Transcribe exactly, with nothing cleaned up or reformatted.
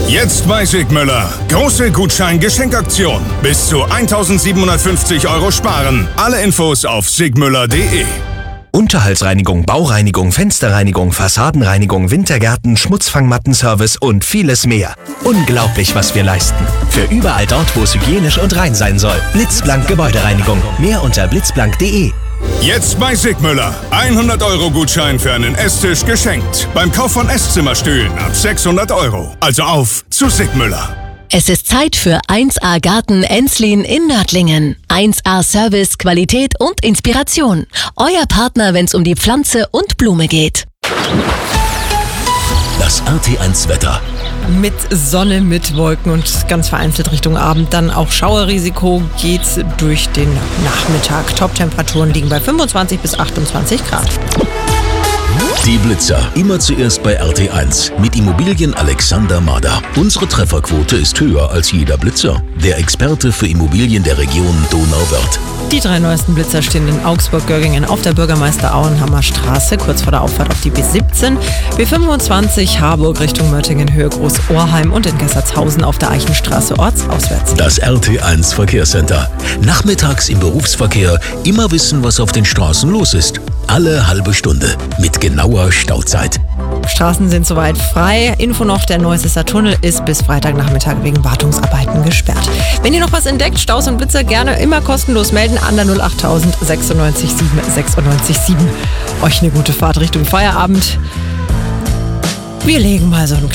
Jetzt bei Sigmüller. Große Gutschein-Geschenkaktion. Bis zu eintausendsiebenhundertfünfzig Euro sparen. Alle Infos auf sigmüller punkt de. Unterhaltsreinigung, Baureinigung, Fensterreinigung, Fassadenreinigung, Wintergärten, Schmutzfangmattenservice und vieles mehr. Unglaublich, was wir leisten. Für überall dort, wo es hygienisch und rein sein soll. Blitzblank Gebäudereinigung. Mehr unter blitzblank punkt de. Jetzt bei Sigmüller. hundert Euro Gutschein für einen Esstisch geschenkt. Beim Kauf von Esszimmerstühlen ab sechshundert Euro. Also auf zu Sigmüller. Es ist Zeit für eins A Garten Enslin in Nördlingen. eins A Service, Qualität und Inspiration. Euer Partner, wenn es um die Pflanze und Blume geht. Das R T eins Wetter. Mit Sonne, mit Wolken und ganz vereinzelt Richtung Abend dann auch Schauerrisiko geht's durch den Nachmittag. Top-Temperaturen liegen bei fünfundzwanzig bis achtundzwanzig Grad. Die Blitzer. Immer zuerst bei R T eins. Mit Immobilien Alexander Mader. Unsere Trefferquote ist höher als jeder Blitzer. Der Experte für Immobilien der Region Donauwörth. Die drei neuesten Blitzer stehen in Augsburg-Görgingen auf der Bürgermeister-Auenhammer Straße, kurz vor der Auffahrt auf die B siebzehn, B fünfundzwanzig Harburg Richtung Möttingen, Höhe Groß-Ohrheim und in Gessertshausen auf der Eichenstraße ortsauswärts. Das R T eins Verkehrscenter. Nachmittags im Berufsverkehr immer wissen, was auf den Straßen los ist. Alle halbe Stunde mit genauer Stauzeit. Straßen sind soweit frei. Info noch, der Neusässer Tunnel ist bis Freitagnachmittag wegen Wartungsarbeiten gesperrt. Wenn ihr noch was entdeckt, Staus und Blitzer, gerne immer kostenlos melden an der null achttausend sechsundneunzig sieben sechsundneunzig sieben. Euch eine gute Fahrt Richtung Feierabend. Wir legen mal so ein